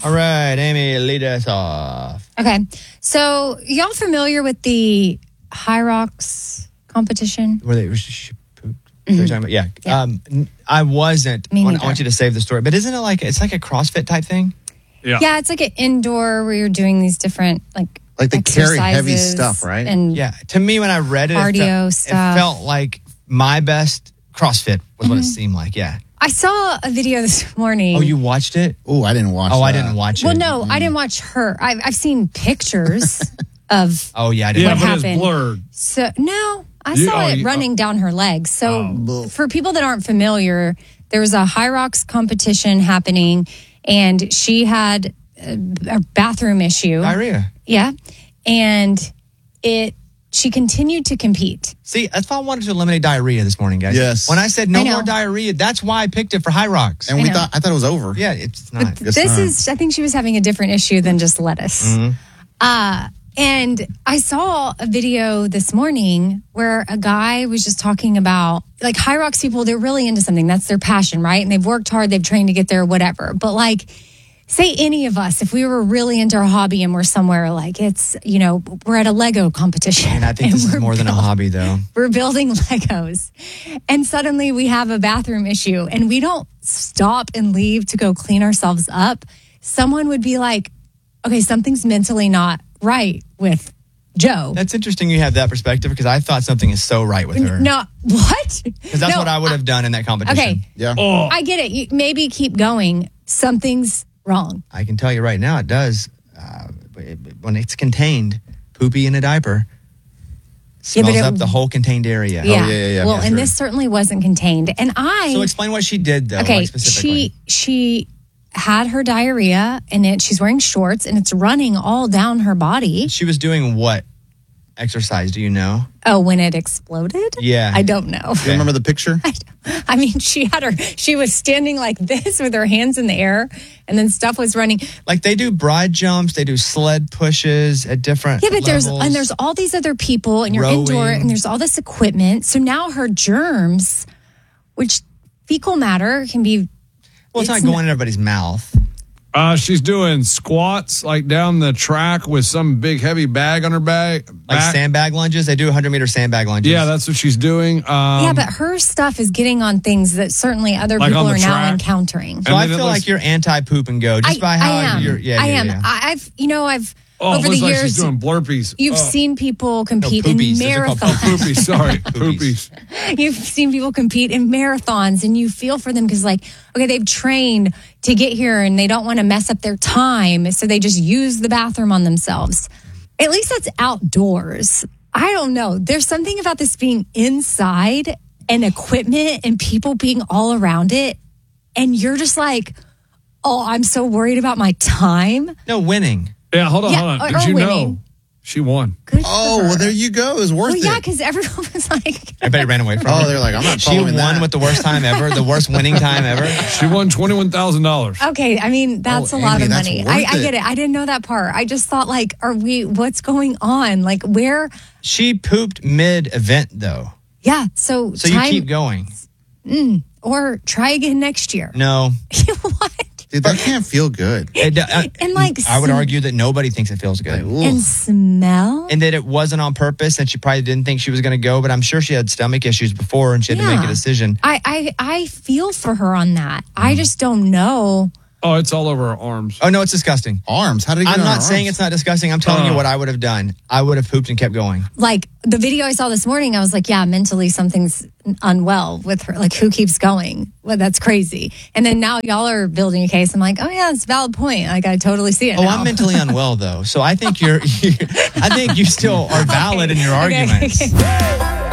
All right, Amy, lead us off. Okay. So, y'all familiar with the High Rocks competition? Were they pooped? Talking about? Yeah. I wasn't. Me I neither. want you to save the story. But isn't it like, it's like a CrossFit type thing? Yeah, it's like an indoor where you're doing these different, like they carry heavy exercises stuff, right? And Yeah. To me, when I read it, Cardio it stuff. felt like my best CrossFit was what it seemed like. Yeah. I saw a video this morning. Oh, you watched it? Oh, I didn't watch. I didn't watch it. Well, no, I didn't watch her. I've seen pictures of. Oh, yeah, I didn't. What but happened? it's blurred. So no, I saw it running down her legs. So for people that aren't familiar, there was a High Rocks competition happening, and she had a bathroom issue. Diarrhea. Yeah, and she continued to compete. See, that's why I wanted to eliminate diarrhea this morning, guys. Yes. When I said I no know. more diarrhea, that's why I picked it for High Rocks. And I know. I thought it was over. Yeah, it's not. It's This not. is, I think she was having a different issue than just lettuce. And I saw a video this morning where a guy was just talking about, like, High Rocks people, they're really into something. That's their passion, right? And they've worked hard, they've trained to get there, whatever. But, like, say any of us, if we were really into our hobby and we're somewhere, like, it's, we're at a Lego competition. And I think this is we're more than a hobby, though. We're building Legos. And suddenly we have a bathroom issue and we don't stop and leave to go clean ourselves up. Someone would be like, okay, something's mentally not right with Joe. That's interesting you have that perspective because I thought something is so right with her. No, what? Because that's what I would have done in that competition. Okay. Yeah. I get it. You maybe keep going. Something's wrong. I can tell you right now, it does. When it's contained, poopy in a diaper smells up the whole contained area. yeah. Well, Yeah, and sure. this certainly wasn't contained. And So explain what she did, though. okay, like specifically. she had her diarrhea and she's wearing shorts and it's running all down her body. She was doing what exercise? Do you know? Oh, when it exploded? Yeah. I don't know. Do you remember the picture? I mean, she was standing like this with her hands in the air and then stuff was running. Like they do broad jumps, they do sled pushes at different Yeah, but levels. there's all these other people and you're Rowing. indoor and there's all this equipment. So now her germs, which fecal matter can be. Well, it's not going in everybody's mouth. She's doing squats like down the track with some big heavy bag on her back. Like sandbag lunges. They do 100-meter sandbag lunges. Yeah, that's what she's doing. Yeah, but her stuff is getting on things that certainly other Like people on the are now track? encountering. So I And then it feel looks- like you're anti-poop and go just by how I am. you're. Yeah, I am. Yeah. I've Oh, over it the looks like years. she's doing blurpees. You've seen people compete in poopies. Those are called marathons. Poopies, sorry. Poopies. Poopies. You've seen people compete in marathons and you feel for them because, like, okay, they've trained to get here and they don't want to mess up their time. So they just use the bathroom on themselves. At least that's outdoors. I don't know. There's something about this being inside and equipment and people being all around it. And you're just like, oh, I'm so worried about my time. No, winning. Yeah, hold on, Yeah, hold on. or Did you winning. know she won? Good for Oh, her. well, there you go. It was worth Well, it. yeah, because everyone was like, Everybody ran away from her. Oh, they're like, I'm not She following won that. with the worst time ever, the worst winning time ever. She won $21,000. okay, I mean, that's Oh, a lot Amy, of that's money. worth I it. get it. I didn't know that part. I just thought, like, what's going on? Like, where? She pooped mid-event, though. Yeah, so So you keep going. or try again next year. No. What? Dude, that can't feel good. And, like, I would argue that nobody thinks it feels good. Ooh. And smell? And that it wasn't on purpose and she probably didn't think she was going to go, but I'm sure she had stomach issues before and she had to make a Yeah. decision. I feel for her on that. I just don't know. Oh, it's all over her arms. Oh, no, it's disgusting. Arms. How did it get I'm on not her saying arms? it's not disgusting. I'm telling you what I would have done. I would have pooped and kept going. Like, the video I saw this morning, I was like, yeah, mentally something's unwell with her. Like, who keeps going? Well, that's crazy. And then now y'all are building a case. I'm like, oh, yeah, it's a valid point. Like, I totally see it Oh, now. I'm mentally unwell though, so I think I think you still are valid in your Okay, arguments. okay.